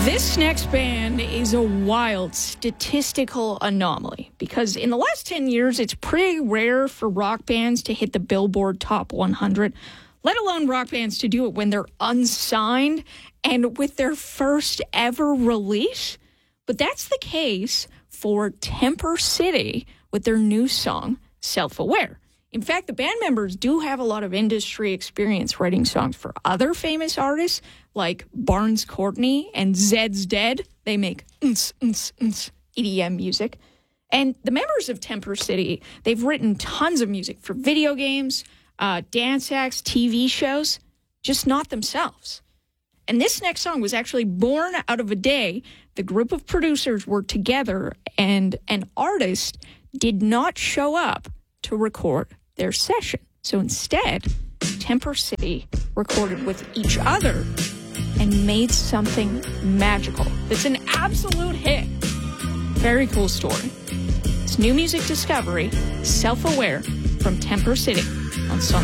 This next band is a wild statistical anomaly because in the last 10 years, it's pretty rare for rock bands to hit the Billboard Top 100, let alone rock bands to do it when they're unsigned and with their first ever release. But that's the case for Temper City with their new song, Self-Aware. In fact, the band members do have a lot of industry experience writing songs for other famous artists like Barnes Courtney and Zed's Dead. They make EDM music. And the members of Temper City, they've written tons of music for video games, dance acts, TV shows, just not themselves. And this next song was actually born out of a day the group of producers were together and an artist did not show up to record their session. So instead, Temper City recorded with each other and made something magical. That's an absolute hit. Very cool story. It's new music discovery, Self-Aware from Temper City on Sonic.